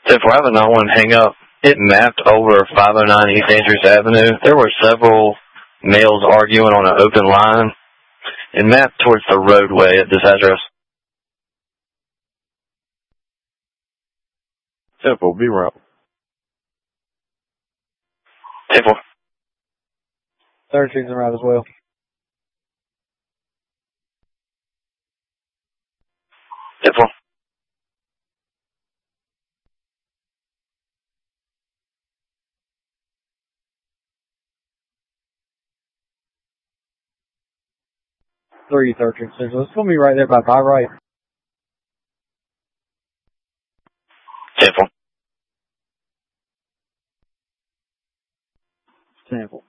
If we're having that one hang up, it mapped over 509 East Andrews Avenue. There were several males arguing on an open line. It mapped towards the roadway at this address. Temple, be route. Temple. 3rd Street's en route as well. Temple. Three 3rd Street Central. It's going to be right there by right. Temple. Temple.